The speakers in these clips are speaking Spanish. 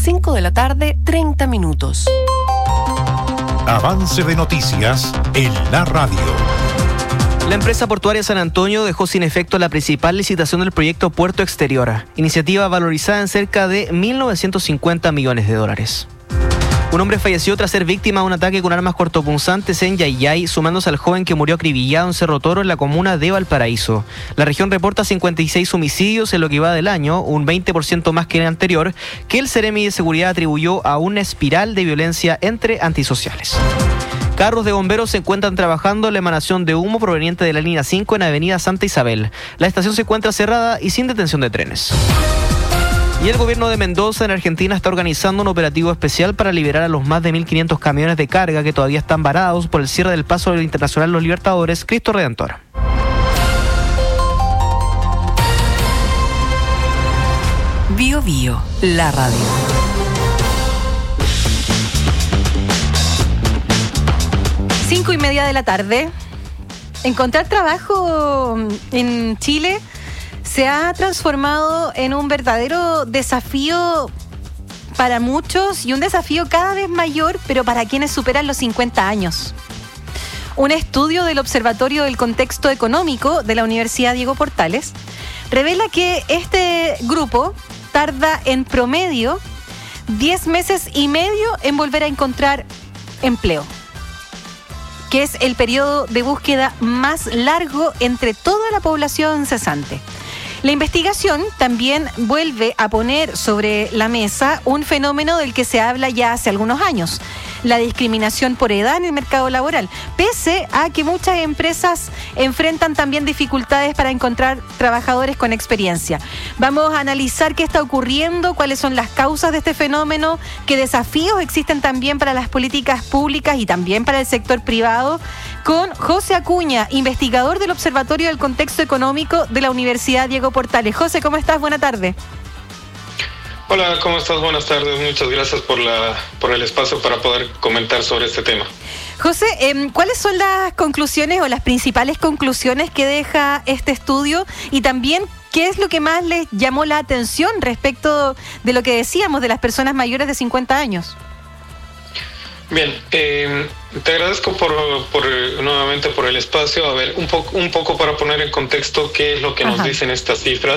5 de la tarde, 30 minutos. Avance de noticias en la radio. La empresa portuaria San Antonio dejó sin efecto la principal licitación del proyecto Puerto Exterior, iniciativa valorizada en cerca de 1.950 millones de dólares. Un hombre falleció tras ser víctima de un ataque con armas cortopunzantes en Yayay, sumándose al joven que murió acribillado en Cerro Toro, en la comuna de Valparaíso. La región reporta 56 homicidios en lo que va del año, un 20% más que el anterior, que el Seremi de Seguridad atribuyó a una espiral de violencia entre antisociales. Carros de bomberos se encuentran trabajando en la emanación de humo proveniente de la línea 5 en Avenida Santa Isabel. La estación se encuentra cerrada y sin detención de trenes. Y el gobierno de Mendoza, en Argentina, está organizando un operativo especial para liberar a los más de 1.500 camiones de carga que todavía están varados por el cierre del paso del Internacional Los Libertadores, Cristo Redentor. Bio Bio, la radio. Cinco y media de la tarde. Encontrar trabajo en Chile se ha transformado en un verdadero desafío para muchos y un desafío cada vez mayor, pero para quienes superan los 50 años. Un estudio del Observatorio del Contexto Económico de la Universidad Diego Portales revela que este grupo tarda en promedio 10 meses y medio en volver a encontrar empleo, que es el periodo de búsqueda más largo entre toda la población cesante. La investigación también vuelve a poner sobre la mesa un fenómeno del que se habla ya hace algunos años: la discriminación por edad en el mercado laboral, pese a que muchas empresas enfrentan también dificultades para encontrar trabajadores con experiencia. Vamos a analizar qué está ocurriendo, cuáles son las causas de este fenómeno, qué desafíos existen también para las políticas públicas y también para el sector privado, con José Acuña, investigador del Observatorio del Contexto Económico de la Universidad Diego Portales. José, ¿cómo estás? Buena tarde. Hola, ¿cómo estás? Buenas tardes. Muchas gracias por el espacio para poder comentar sobre este tema. José, ¿cuáles son las conclusiones o las principales conclusiones que deja este estudio? Y también, ¿qué es lo que más les llamó la atención respecto de lo que decíamos de las personas mayores de 50 años? Bien, te agradezco nuevamente por el espacio. A ver, un poco para poner en contexto qué es lo que nos dicen estas cifras.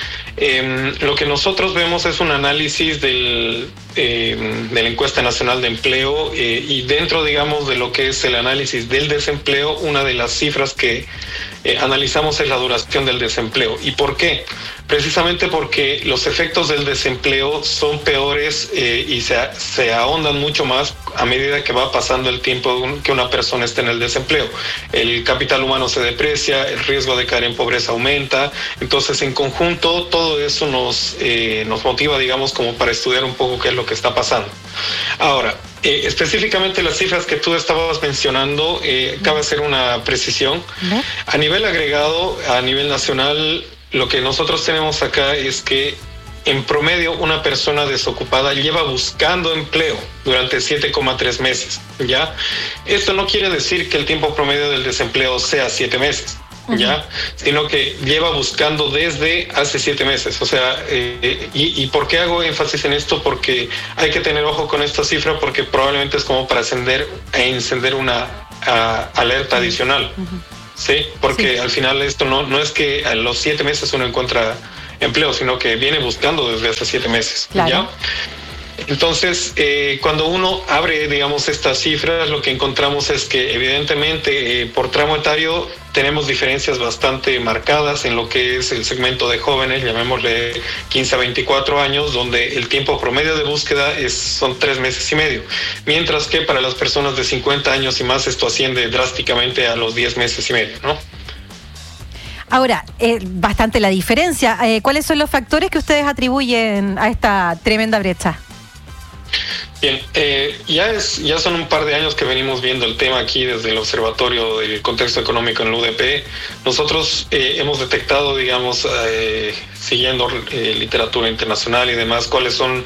Lo que nosotros vemos es un análisis de la Encuesta Nacional de Empleo y dentro, digamos, de lo que es el análisis del desempleo, una de las cifras que analizamos es la duración del desempleo. ¿Y por qué? Precisamente porque los efectos del desempleo son peores y se ahondan mucho más a medida que va pasando el tiempo que una persona esté en el desempleo. El capital humano se deprecia, el riesgo de caer en pobreza aumenta. Entonces, en conjunto, todo eso nos motiva, digamos, como para estudiar un poco qué es lo que está pasando. Ahora, específicamente las cifras que tú estabas mencionando, cabe hacer una precisión. A nivel agregado, a nivel nacional, lo que nosotros tenemos acá es que en promedio una persona desocupada lleva buscando empleo durante 7,3 meses, ¿ya? Esto no quiere decir que el tiempo promedio del desempleo sea 7 meses, ¿ya? Sino que lleva buscando desde hace 7 meses. O sea, ¿y por qué hago énfasis en esto? Porque hay que tener ojo con esta cifra, porque probablemente es como para encender una alerta adicional. Sí, porque al final esto no es que a los 7 meses uno encuentra empleo, sino que viene buscando desde hace 7 meses. Claro. ¿Ya? Entonces, cuando uno abre, digamos, estas cifras, lo que encontramos es que evidentemente por tramo etario tenemos diferencias bastante marcadas en lo que es el segmento de jóvenes, llamémosle 15 a 24 años, donde el tiempo promedio de búsqueda son 3 meses y medio, mientras que para las personas de 50 años y más esto asciende drásticamente a los 10 meses y medio, ¿no? Ahora, bastante la diferencia. ¿Cuáles son los factores que ustedes atribuyen a esta tremenda brecha? Bien, ya son un par de años que venimos viendo el tema aquí desde el Observatorio del Contexto Económico en el UDP. Nosotros hemos detectado, digamos, siguiendo literatura internacional y demás, cuáles son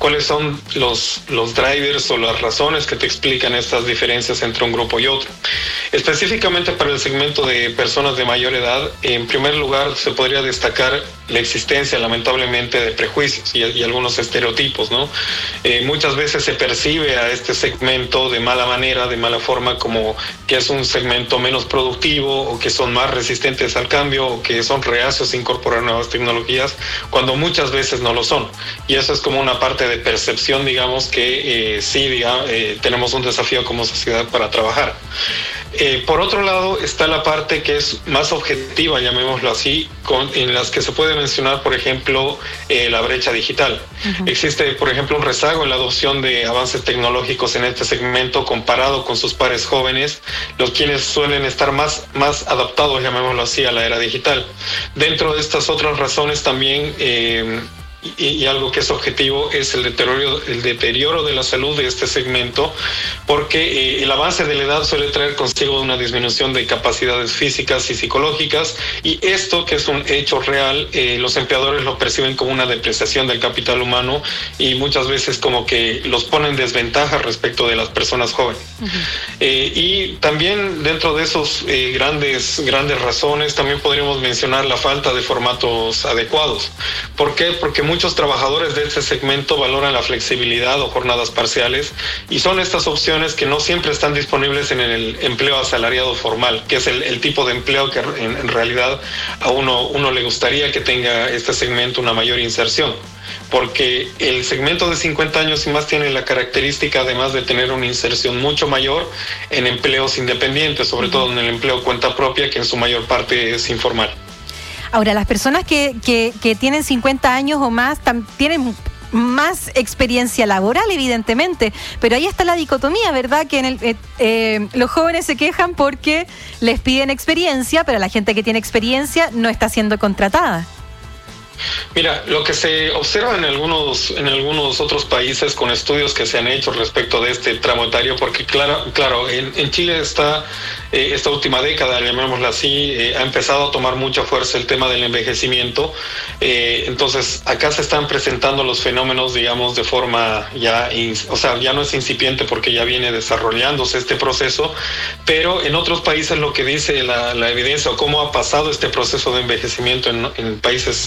los drivers o las razones que te explican estas diferencias entre un grupo y otro. Específicamente para el segmento de personas de mayor edad, en primer lugar se podría destacar la existencia, lamentablemente, de prejuicios y algunos estereotipos, ¿no? Muchas veces se percibe a este segmento de mala manera, de mala forma, como que es un segmento menos productivo o que son más resistentes al cambio o que son reacios a incorporar nuevas tecnologías, cuando muchas veces no lo son. Y eso es como una parte de percepción, digamos, que tenemos un desafío como sociedad para trabajar. Por otro lado está la parte que es más objetiva, llamémoslo así, en las que se puede mencionar, por ejemplo, la brecha digital. Uh-huh. Existe, por ejemplo, un rezago en la adopción de avances tecnológicos en este segmento comparado con sus pares jóvenes, los quienes suelen estar más adaptados, llamémoslo así, a la era digital. Dentro de estas otras razones también y algo que es objetivo es el deterioro de la salud de este segmento, porque el avance de la edad suele traer consigo una disminución de capacidades físicas y psicológicas, y esto, que es un hecho real, los empleadores lo perciben como una depreciación del capital humano y muchas veces como que los ponen en desventaja respecto de las personas jóvenes. Uh-huh. Y también dentro de esos grandes razones también podríamos mencionar la falta de formatos adecuados. ¿Por qué? Porque muchos trabajadores de este segmento valoran la flexibilidad o jornadas parciales, y son estas opciones que no siempre están disponibles en el empleo asalariado formal, que es el tipo de empleo que en realidad a uno le gustaría que tenga este segmento una mayor inserción. Porque el segmento de 50 años y más tiene la característica, además de tener una inserción mucho mayor en empleos independientes, sobre todo en el empleo cuenta propia, que en su mayor parte es informal. Ahora, las personas que tienen 50 años o más tienen más experiencia laboral, evidentemente, pero ahí está la dicotomía, ¿verdad? Que los jóvenes se quejan porque les piden experiencia, pero la gente que tiene experiencia no está siendo contratada. Mira, lo que se observa en algunos otros países con estudios que se han hecho respecto de este tramo etario, porque claro, en Chile está esta última década, llamémosla así, ha empezado a tomar mucha fuerza el tema del envejecimiento. Entonces, acá se están presentando los fenómenos, digamos, de forma ya no es incipiente porque ya viene desarrollándose este proceso, pero en otros países lo que dice la evidencia o cómo ha pasado este proceso de envejecimiento en países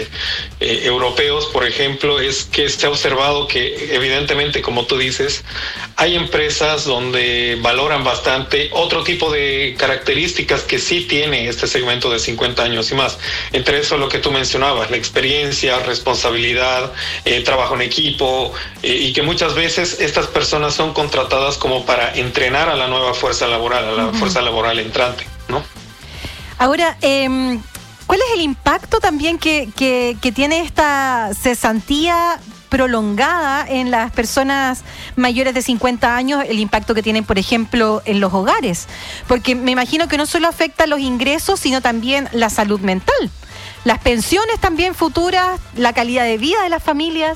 europeos, por ejemplo, es que se ha observado que evidentemente, como tú dices, hay empresas donde valoran bastante otro tipo de características que sí tiene este segmento de 50 años y más. Entre eso lo que tú mencionabas, la experiencia, responsabilidad, trabajo en equipo, y que muchas veces estas personas son contratadas como para entrenar a la nueva fuerza laboral, a la fuerza laboral entrante, ¿no? Ahora, ¿cuál es el impacto también que tiene esta cesantía prolongada en las personas mayores de 50 años, el impacto que tienen, por ejemplo, en los hogares? Porque me imagino que no solo afecta los ingresos, sino también la salud mental, las pensiones también futuras, la calidad de vida de las familias.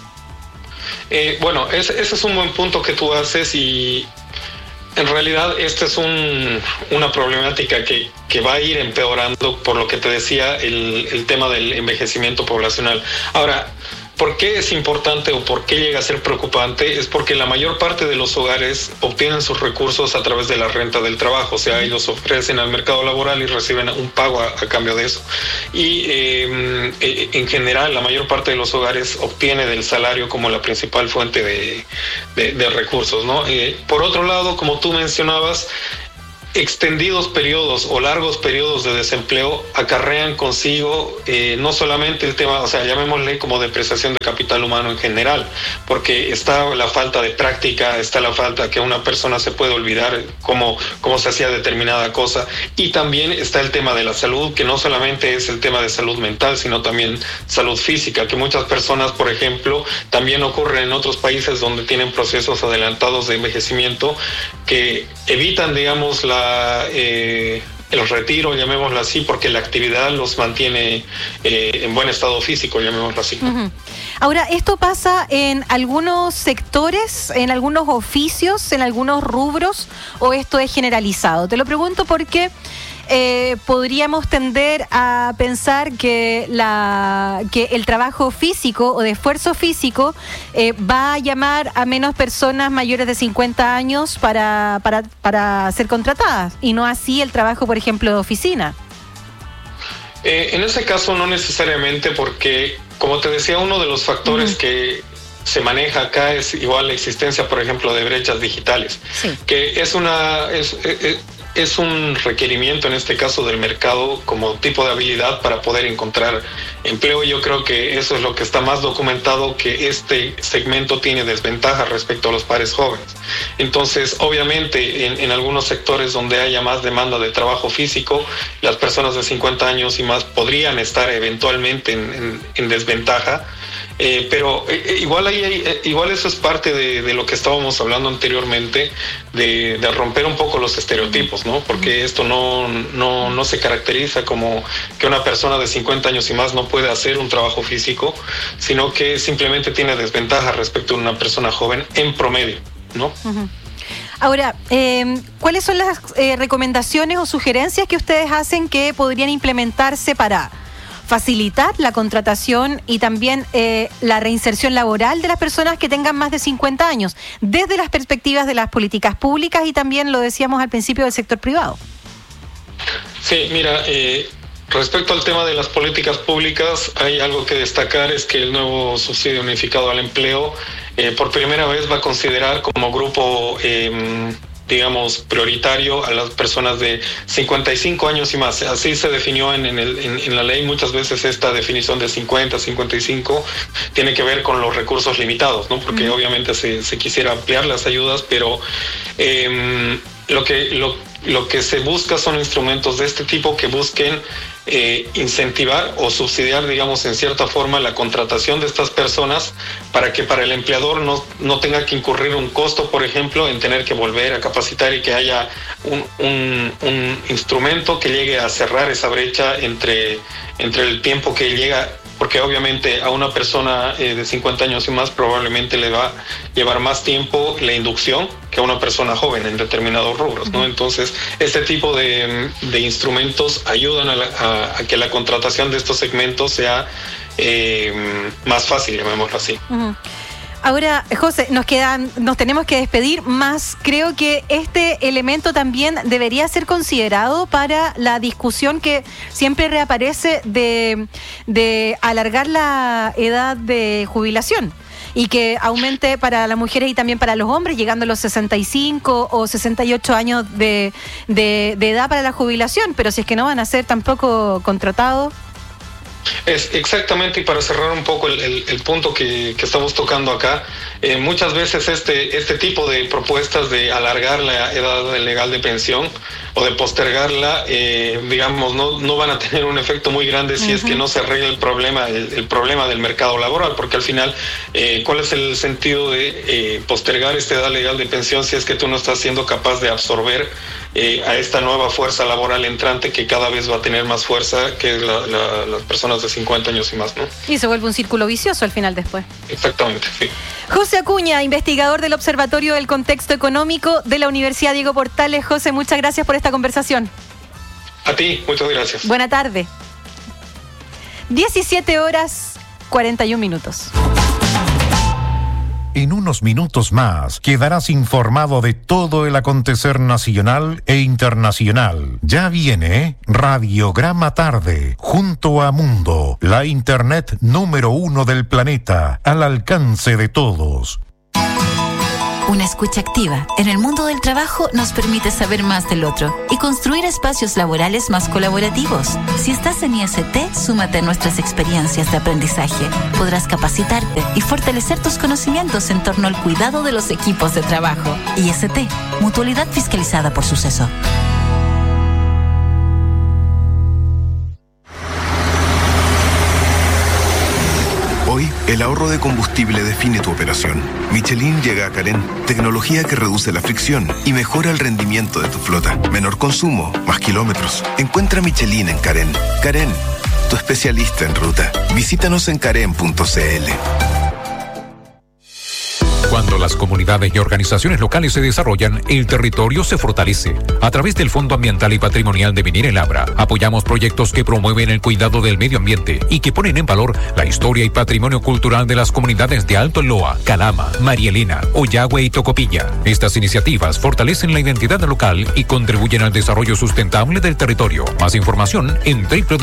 Bueno, ese es un buen punto que tú haces, y en realidad esta es una problemática que va a ir empeorando, por lo que te decía, el tema del envejecimiento poblacional. Ahora, ¿por qué es importante o por qué llega a ser preocupante? Es porque la mayor parte de los hogares obtienen sus recursos a través de la renta del trabajo, o sea, ellos ofrecen al mercado laboral y reciben un pago a cambio de eso. Y en general, la mayor parte de los hogares obtiene del salario como la principal fuente de recursos, ¿no? Por otro lado, como tú mencionabas, extendidos periodos o largos periodos de desempleo acarrean consigo no solamente el tema, o sea, llamémosle como depreciación de capital humano en general, porque está la falta de práctica, está la falta que una persona se puede olvidar cómo se hacía determinada cosa, y también está el tema de la salud, que no solamente es el tema de salud mental, sino también salud física, que muchas personas, por ejemplo, también ocurre en otros países donde tienen procesos adelantados de envejecimiento que evitan, digamos, el retiro, llamémoslo así, porque la actividad los mantiene en buen estado físico, llamémoslo así. Uh-huh. Ahora, ¿esto pasa en algunos sectores, en algunos oficios, en algunos rubros, o esto es generalizado? Te lo pregunto porque podríamos tender a pensar que el trabajo físico o de esfuerzo físico va a llamar a menos personas mayores de 50 años para ser contratadas, y no así el trabajo, por ejemplo, de oficina. En ese caso no necesariamente, porque como te decía, uno de los factores que se maneja acá es igual la existencia, por ejemplo, de brechas digitales, que es un requerimiento en este caso del mercado como tipo de habilidad para poder encontrar empleo. Yo creo que eso es lo que está más documentado, que este segmento tiene desventaja respecto a los pares jóvenes. Entonces, obviamente, en algunos sectores donde haya más demanda de trabajo físico, las personas de 50 años y más podrían estar eventualmente en desventaja. Pero igual eso es parte de lo que estábamos hablando anteriormente, de romper un poco los estereotipos, ¿no? Porque esto no se caracteriza como que una persona de 50 años y más no puede hacer un trabajo físico, sino que simplemente tiene desventaja respecto a una persona joven en promedio, ¿no? Ahora, ¿cuáles son las recomendaciones o sugerencias que ustedes hacen que podrían implementarse para facilitar la contratación y también la reinserción laboral de las personas que tengan más de 50 años, desde las perspectivas de las políticas públicas y también, lo decíamos al principio, del sector privado? Sí, mira, respecto al tema de las políticas públicas, hay algo que destacar, es que el nuevo subsidio unificado al empleo por primera vez va a considerar como grupo digamos, prioritario a las personas de 55 años y más. Así se definió en la ley. Muchas veces esta definición de 50, 55 tiene que ver con los recursos limitados, ¿no? Porque obviamente se quisiera ampliar las ayudas, pero lo que se busca son instrumentos de este tipo que busquen incentivar o subsidiar, digamos, en cierta forma la contratación de estas personas, para que para el empleador no tenga que incurrir un costo, por ejemplo, en tener que volver a capacitar, y que haya un instrumento que llegue a cerrar esa brecha entre el tiempo que llega, porque obviamente a una persona de 50 años y más probablemente le va a llevar más tiempo la inducción que a una persona joven en determinados rubros, ¿no? Entonces, este tipo de instrumentos ayudan a que la contratación de estos segmentos sea más fácil, llamémoslo así. Ahora, José, nos tenemos que despedir, más creo que este elemento también debería ser considerado para la discusión que siempre reaparece de alargar la edad de jubilación y que aumente para las mujeres y también para los hombres, llegando a los 65 o 68 años de edad para la jubilación, pero si es que no van a ser tampoco contratados. Es exactamente, y para cerrar un poco el punto que estamos tocando acá, muchas veces este tipo de propuestas de alargar la edad legal de pensión o de postergarla, digamos, no van a tener un efecto muy grande si es que no se arregla el problema del mercado laboral, porque al final, ¿cuál es el sentido de postergar esta edad legal de pensión si es que tú no estás siendo capaz de absorber a esta nueva fuerza laboral entrante, que cada vez va a tener más fuerza que las personas de 50 años y más, ¿no? Y se vuelve un círculo vicioso al final después. Exactamente, sí. José Acuña, investigador del Observatorio del Contexto Económico de la Universidad Diego Portales. José, muchas gracias por esta conversación. A ti, muchas gracias. Buena tarde. 17:41. En unos minutos más quedarás informado de todo el acontecer nacional e internacional. Ya viene Radiograma Tarde, junto a Mundo, la internet número 1 del planeta, al alcance de todos. Una escucha activa en el mundo del trabajo nos permite saber más del otro y construir espacios laborales más colaborativos. Si estás en IST, súmate a nuestras experiencias de aprendizaje. Podrás capacitarte y fortalecer tus conocimientos en torno al cuidado de los equipos de trabajo. IST, Mutualidad Fiscalizada por Suceso. Hoy, el ahorro de combustible define tu operación. Michelin llega a Carén, tecnología que reduce la fricción y mejora el rendimiento de tu flota. Menor consumo, más kilómetros. Encuentra Michelin en Carén. Carén, tu especialista en ruta. Visítanos en carén.cl. Cuando las comunidades y organizaciones locales se desarrollan, el territorio se fortalece. A través del Fondo Ambiental y Patrimonial de Minera El Abra, apoyamos proyectos que promueven el cuidado del medio ambiente y que ponen en valor la historia y patrimonio cultural de las comunidades de Alto Loa, Calama, María Elena, Ollagüe y Tocopilla. Estas iniciativas fortalecen la identidad local y contribuyen al desarrollo sustentable del territorio. Más información en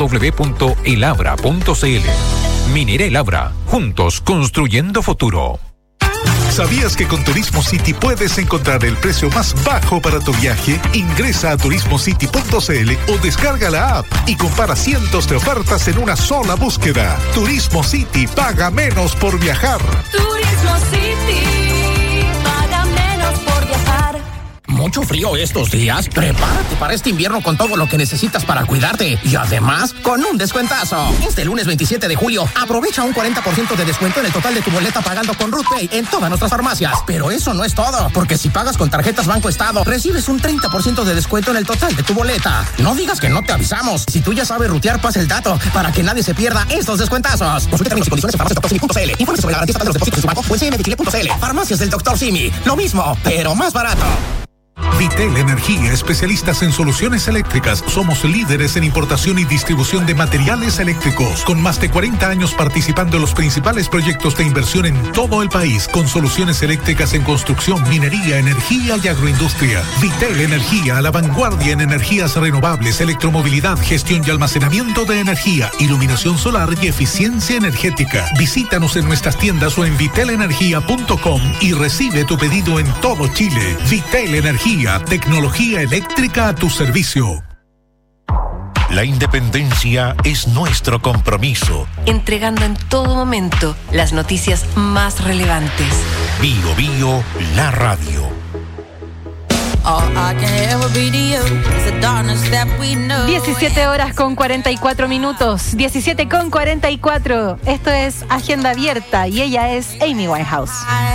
www.elabra.cl. Minera El Abra, juntos construyendo futuro. ¿Sabías que con Turismo City puedes encontrar el precio más bajo para tu viaje? Ingresa a turismocity.cl o descarga la app y compara cientos de ofertas en una sola búsqueda. Turismo City, paga menos por viajar. Turismo City, paga menos por viajar. Mucho frío estos días. Prepárate para este invierno con todo lo que necesitas para cuidarte. Y además, con un descuentazo. Este lunes 27 de julio, aprovecha un 40% de descuento en el total de tu boleta pagando con RootPay en todas nuestras farmacias. Pero eso no es todo, porque si pagas con tarjetas Banco Estado, recibes un 30% de descuento en el total de tu boleta. No digas que no te avisamos. Si tú ya sabes rutear, pasa el dato para que nadie se pierda estos descuentazos. Consulta términos y condiciones en farmaciasdrSimi.cl. Informe sobre la garantía de los depósitos de su banco o en cmdchile.cl. Farmacias del Dr. Simi. Lo mismo, pero más barato. Vitel Energía, especialistas en soluciones eléctricas. Somos líderes en importación y distribución de materiales eléctricos, con más de 40 años participando en los principales proyectos de inversión en todo el país, con soluciones eléctricas en construcción, minería, energía y agroindustria. Vitel Energía, a la vanguardia en energías renovables, electromovilidad, gestión y almacenamiento de energía, iluminación solar y eficiencia energética. Visítanos en nuestras tiendas o en vitelenergia.com y recibe tu pedido en todo Chile. Vitel Energía, tecnología eléctrica a tu servicio. La independencia es nuestro compromiso. Entregando en todo momento las noticias más relevantes. Bio Bio, la radio. 17 horas con 44 minutos. 17 con 44. Esto es Agenda Abierta y ella es Amy Winehouse.